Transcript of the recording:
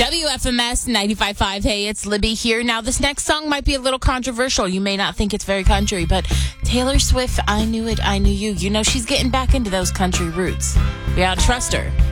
WFMS 95.5. Hey, it's Libby here. Now, this next song might be a little controversial. You may not think it's very country, but Taylor Swift, I Knew It, I Knew You. You know, she's getting back into those country roots. You gotta trust her.